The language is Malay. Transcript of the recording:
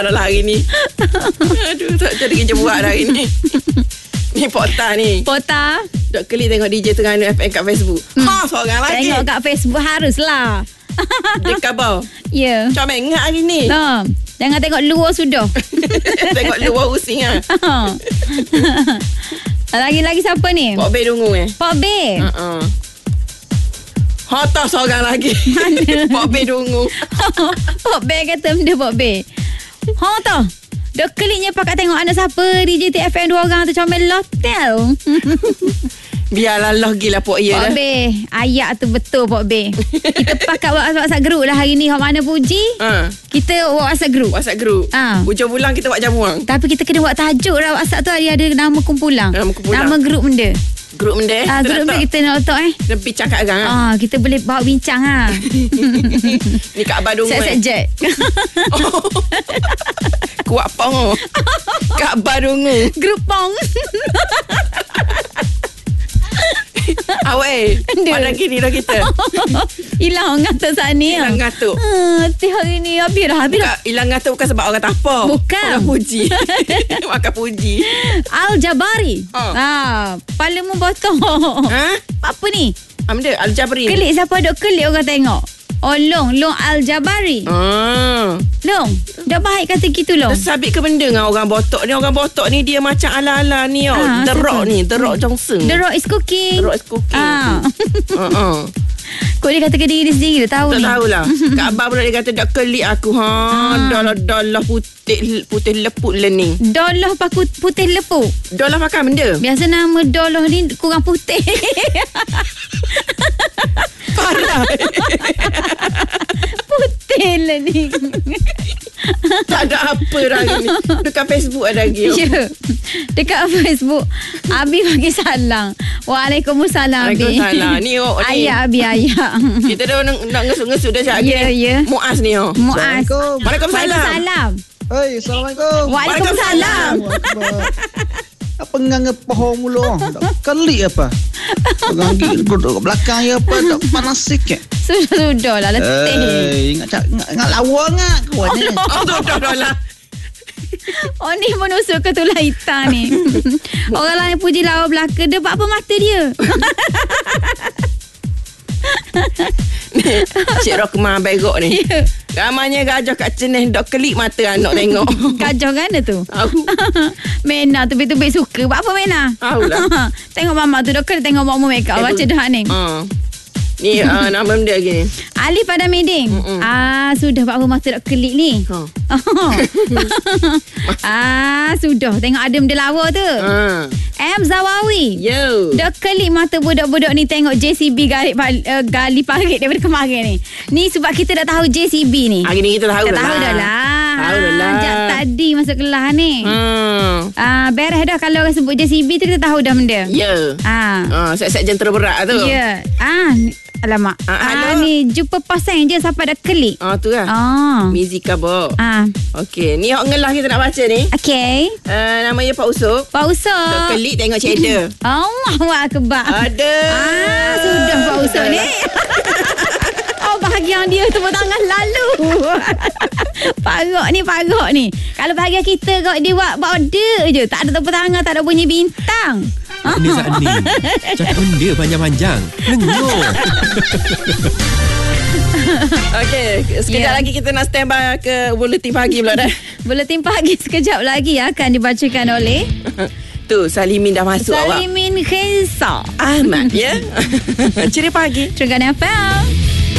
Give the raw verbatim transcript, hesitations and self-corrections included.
dah hari ni. Aduh, tak jadi kerja buat dah hari ni. Ni Pota ni. Pota. Dok Keli tengok D J Terengganu F M kat Facebook. Hmm. Ha, seorang lagi. Tengok kat Facebook haruslah. Dia khabar. Ya. Yeah. Macam ingat hari ni. Ha. Jangan tengok luar sudah. Tengok luar using ah. Lagi-lagi siapa ni? Pok Bay Dungu eh. Pok Bay. Uh-uh. Ha, tak seorang lagi. Mana? Pok Bay Dungu. Pok Bay kata benda Pok Bay. Ha tau. Dok Keliknya pakat tengok anak siapa D J T F M dua orang tu comel lotel. Biarlah lah gila Pok Iya dah. Pok Bay, ayak tu betul Pok Bay. Kita pakat WhatsApp group lah hari ni. Hak mana puji? Ha. Kita WhatsApp group. WhatsApp group. Ha. Hujung bulan kita buat jamuang. Tapi kita kena buat tajuk lah WhatsApp tu, ada, ada nama kumpulan. Nama kumpulan. Nama group benda. Grup benda eh. Ah, grup benda kita nak letak eh. Kita bincang kat gang. Ah, kita boleh bawa bincang ha. Ni Kak Abah Dungu. Set-set jet. Kuat pong. Kak Abah Dungu. Grup pong. Awet. Pada kini dah kita. Hilang ngatuk saat ni. Hilang ngatuk. Ha, ti hari ni habis dah, habis dah. Hilang ngatuk bukan sebab orang tapar. Bukan. Orang puji. Makan puji. Al-Jabari. Ha. Ha, Parlimen botol. Ha? Apa ni? Ah, benda Al-Jabari. Kelik siapa dok kelik orang tengok. Oh, Long, Long Al-Jabari. Ah. Long, dah baik kata gitu Long. Tersabit ke benda dengan orang botok ni. Orang botok ni dia macam ala-ala ni. Oh. Ah, The Rock siapa? ni. The Rock Johnson. The Rock is cooking. The Rock is cooking. Ah. Uh-uh. Kau dia kata ke diri dia sendiri dah tahu Tak ni. tahulah. Kak Abah pula dia kata dah kelik aku. Ha, Ah. Dolah-dolah putih putih leput learning. Doloh paku putih lepuk. Dolah makan benda. Biasa nama doloh ni kurang putih. Parah. Putih lah ni. Tak ada apa dah ni. Dekat Facebook ada lagi. Ya. Dekat Facebook Abi bagi salam. Waalaikumsalam Abi. Waalaikumsalam. Ni oh ni. Ayak Abi ayak. Kita dah nak, nak ngesuk-ngesuk dah cakap. Ya, ya. Muaz ni oh. Muaz. Waalaikumsalam. Waalaikumsalam. Hei, Assalamualaikum. Waalaikumsalam. Apa nganga pohon mulu? Kali apa? Pegang duduk kat belakang ya apa? Tak panas sikit. Sudah-sudah lah letih. Eh, ingat cak ingat lawa ngak kau ni. Oh, dah dah lah. Oh ni menusuk ke tulang hitam ni. Orang lain puji lawa belaka. Dia buat apa mata dia? Ni Cik Rokmah begok ni. Ya. Ramanya gajah kat cenih dok kelip mata anak tengok. Kacau kan dia tu? Tahu. Mena tu betul-betul suka. Buat apa Mena? Tahulah. Tengok mama tu doktor tengok mama make up Eh, baca tu- dah ni. Ha. Ni uh, nama benda lagi ni. Alif pada meeting. Mm-mm. Ah sudah buat apa mata dok kelik ni? Ha. ah sudah tengok ada benda lawa tu. Ha. M Zawawi. Yo. Dok kelik mata budak-budak ni tengok J C B gali, uh, gali parit daripada kemarin ni. Ni sebab kita dah tahu J C B ni. Hari ni kita tahu Dah dah. tahu dah lah. Tahu dah lah. Sejak tadi masuk kelas ni. Hmm. Ah beres dah kalau orang sebut J C B tu kita tahu dah benda. Ya. Ah. Ha, set-set jentera berat tu. Ya. Ah, ni- alamak. Ah, Ah, halo. ni jumpa pasang je sampai dah klik. Ah tu lah. Ah. Mizika Bo. Ah. Okey, ni hok ngelah kita nak baca ni. Okey. Uh, nama dia Pak Usop. Pak Dok Usop. kelik tengok cheddar. Allahu akbar. Ada. Ah, sudah Pak Usop ni. Oh, bahagian dia tepuk tangan lalu. Parok ni, parok ni. Kalau bahagian kita kau dia buat buat order je. Tak ada tepuk tangan, tak ada bunyi bintang. Ini Zani. Cakap benda panjang-panjang. Lengur. Okey, sekejap Ya. lagi kita nak stand by ke Buletin Pagi pula dah. Buletin pagi sekejap lagi akan dibacakan oleh Tu, Salimin dah masuk awak. Salimin Khaisa. Ahmad, ya. Ceria pagi. Terengganu F M.